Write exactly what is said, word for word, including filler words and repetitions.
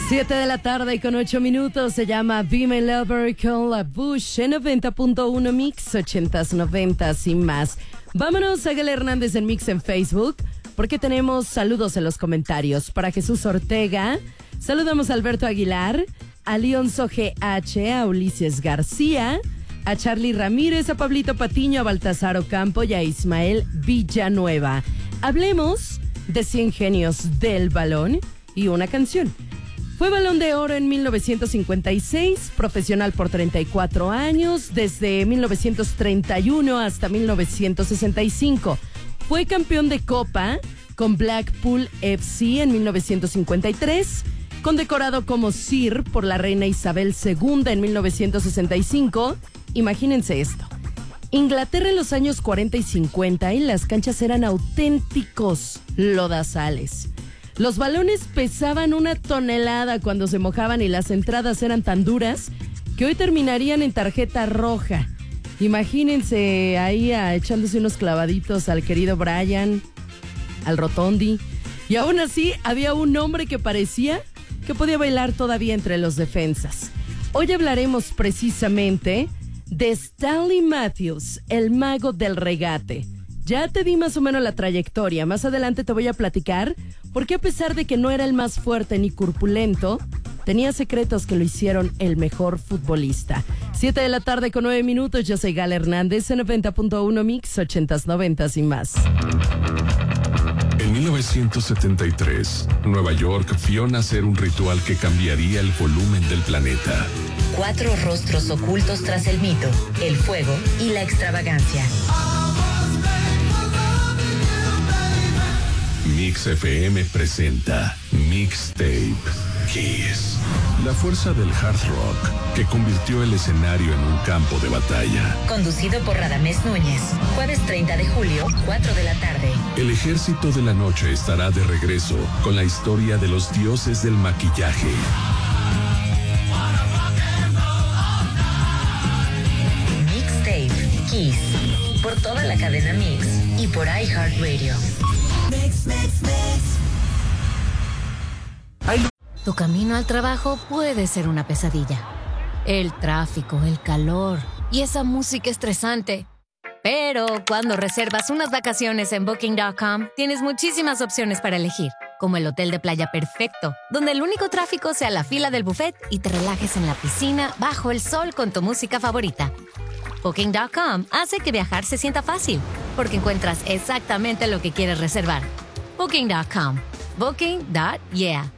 Siete de la tarde y con ocho minutos. Se llama Be My Lover con La Bush en noventa punto uno Mix, ochentas, noventas y más. Vámonos a Gal Hernández en Mix en Facebook, porque tenemos saludos en los comentarios. Para Jesús Ortega, saludamos a Alberto Aguilar, a Leonzo G H, a Ulises García, a Charlie Ramírez, a Pablito Patiño, a Baltasar Ocampo y a Ismael Villanueva. Hablemos de cien genios del balón y una canción. Fue Balón de Oro en mil novecientos cincuenta y seis, profesional por treinta y cuatro años, desde mil novecientos treinta y uno hasta mil novecientos sesenta y cinco. Fue campeón de Copa con Blackpool F C en mil novecientos cincuenta y tres, condecorado como Sir por la reina Isabel segunda en mil novecientos sesenta y cinco. Imagínense esto. Inglaterra en los años cuarenta y cincuenta y las canchas eran auténticos lodazales. Los balones pesaban una tonelada cuando se mojaban y las entradas eran tan duras que hoy terminarían en tarjeta roja. Imagínense ahí a, echándose unos clavaditos al querido Brian, al Rotondi. Y aún así había un hombre que parecía que podía bailar todavía entre los defensas. Hoy hablaremos precisamente de Stanley Matthews, el mago del regate. Ya te di más o menos la trayectoria. Más adelante te voy a platicar por qué, a pesar de que no era el más fuerte ni corpulento, tenía secretos que lo hicieron el mejor futbolista. Siete de la tarde con nueve minutos. Yo soy Gal Hernández en noventa punto uno Mix, ochentas, noventas y más. En mil novecientos setenta y tres, Nueva York vio nacer un ritual que cambiaría el volumen del planeta. Cuatro rostros ocultos tras el mito, el fuego y la extravagancia. Mix F M presenta Mixtape Kiss. La fuerza del hard rock que convirtió el escenario en un campo de batalla. Conducido por Radamés Núñez. Jueves treinta de julio, cuatro de la tarde. El ejército de la noche estará de regreso con la historia de los dioses del maquillaje. Mixtape Kiss. Por toda la cadena Mix y por iHeartRadio. Mix, mix, mix. Tu camino al trabajo puede ser una pesadilla. El tráfico, el calor y esa música estresante. Pero cuando reservas unas vacaciones en Booking punto com, tienes muchísimas opciones para elegir, como el hotel de playa perfecto, donde el único tráfico sea la fila del buffet y te relajes en la piscina bajo el sol con tu música favorita. Booking punto com hace que viajar se sienta fácil, porque encuentras exactamente lo que quieres reservar. Booking punto com. Booking. Yeah.